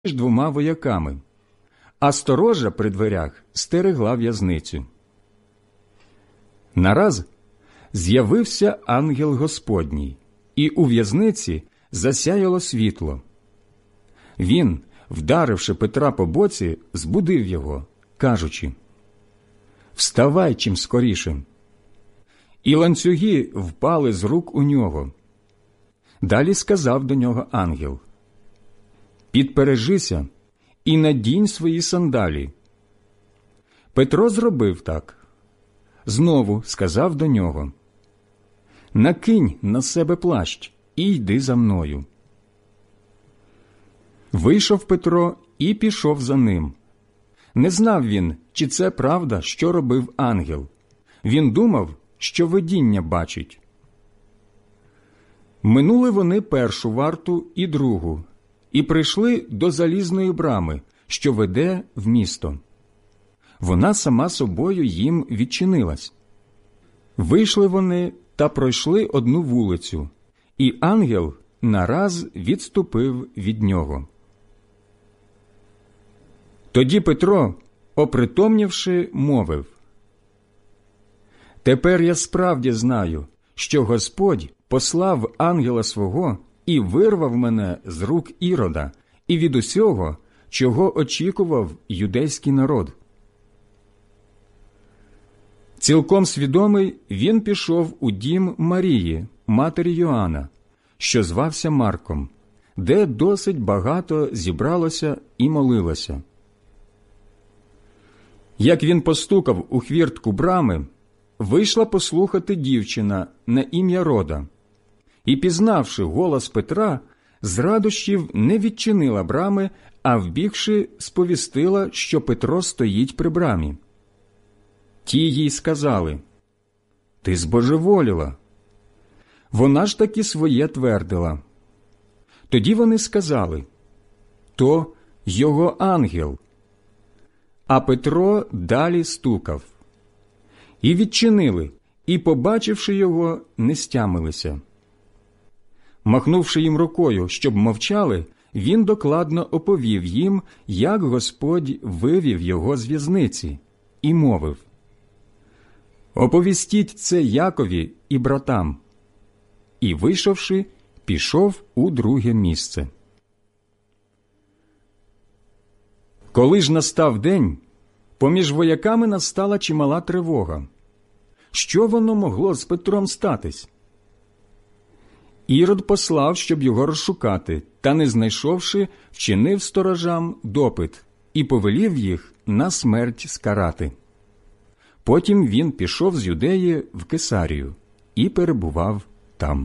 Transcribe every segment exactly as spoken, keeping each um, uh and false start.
між двома вояками, а сторожа при дверях стерегла в'язницю. Нараз з'явився ангел Господній, і у в'язниці засяяло світло. Він, вдаривши Петра по боці, збудив його, кажучи: «Вставай чим скоріше!» І ланцюги впали з рук у нього. Далі сказав до нього ангел: «Підпережися і надінь свої сандалі». Петро зробив так. Знову сказав до нього: «Накинь на себе плащ і йди за мною». Вийшов Петро і пішов за ним. Не знав він, чи це правда, що робив ангел. Він думав, що видіння бачить. Минули вони першу варту і другу, і прийшли до залізної брами, що веде в місто. Вона сама собою їм відчинилась. Вийшли вони та пройшли одну вулицю, і ангел нараз відступив від нього. Тоді Петро, опритомнівши, мовив: «Тепер я справді знаю, що Господь послав ангела свого і вирвав мене з рук Ірода і від усього, чого очікував юдейський народ». Цілком свідомий, він пішов у дім Марії, матері Йоанна, що звався Марком, де досить багато зібралося і молилося. Як він постукав у хвіртку брами, вийшла послухати дівчина на ім'я Рода, і, пізнавши голос Петра, з радощів не відчинила брами, а, вбігши, сповістила, що Петро стоїть при брамі. Ті їй сказали: «Ти збожеволіла». Вона ж таки своє твердила. Тоді вони сказали: «То його ангел». А Петро далі стукав. І відчинили, і, побачивши його, не стямилися. Махнувши їм рукою, щоб мовчали, він докладно оповів їм, як Господь вивів його з в'язниці, і мовив: «Оповістіть це Якові і братам». І, вийшовши, пішов у друге місце. Коли ж настав день, поміж вояками настала чимала тривога. Що воно могло з Петром статись? Ірод послав, щоб його розшукати, та, не знайшовши, вчинив сторожам допит і повелів їх на смерть скарати. Потім він пішов з Юдеї в Кесарію і перебував там.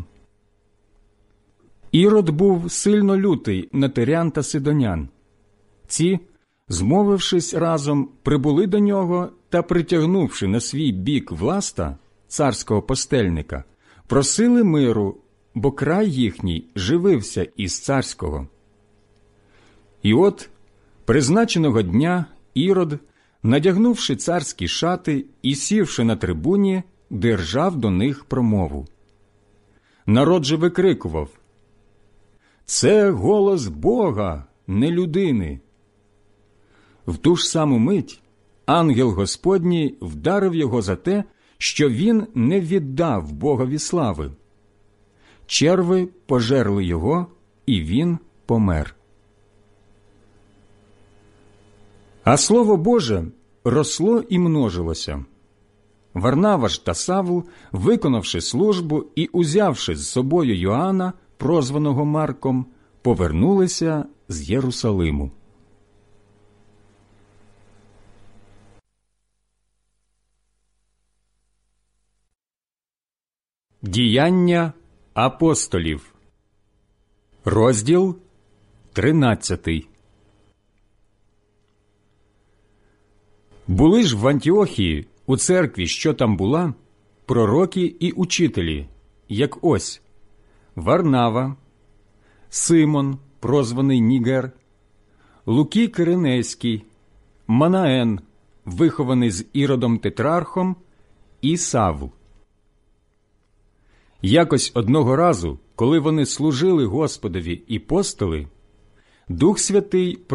Ірод був сильно лютий на тирян та сидонян. Ці, змовившись разом, прибули до нього та, притягнувши на свій бік Власта, царського постельника, просили миру, бо край їхній живився із царського. І от призначеного дня Ірод, надягнувши царські шати і сівши на трибуні, держав до них промову. Народ же викрикував: «Це голос Бога, не людини!» В ту ж саму мить ангел Господній вдарив його за те, що він не віддав Богові слави. Черви пожерли його, і він помер. А Слово Боже росло і множилося. Варнава ж та Савл, виконавши службу і узявши з собою Йоанна, прозваного Марком, повернулися з Єрусалиму. Діяння апостолів. Розділ тринадцятий. Були ж в Антіохії, у церкві, що там була, пророки і учителі, як ось: Варнава, Симон, прозваний Нігер, Луки Киринейський, Манаен, вихований з Іродом Тетрархом, і Савл. Якось одного разу, коли вони служили Господові і постили, Дух Святий